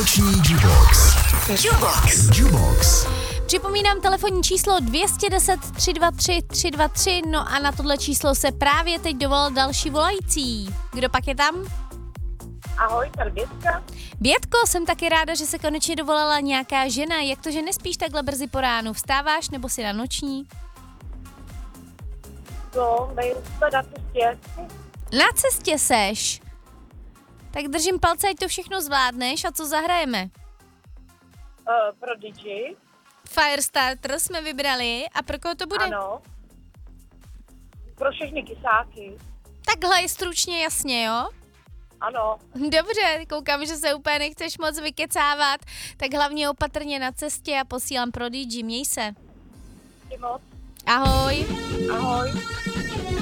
Noční Jubox. Jubox. Připomínám telefonní číslo 210 323 323, no a na tohle číslo se právě teď dovolal další volající. Kdo pak je tam? Ahoj, tady Bětka. Bětko, jsem taky ráda, že se konečně dovolala nějaká žena. Jak to, že nespíš takhle brzy po ránu? Vstáváš nebo si na noční? No, nejsme na cestě. Na cestě seš. Tak držím palce, ať to všechno zvládneš. A co zahrajeme? Pro DJ. Firestarter jsme vybrali. A pro koho to bude? Ano. Pro všechny kysáky. Takhle je stručně jasně, jo? Ano. Dobře, koukám, že se úplně nechceš moc vykecávat. Tak hlavně opatrně na cestě a posílám pro DJ. Měj se. Díky moc. Ahoj. Ahoj.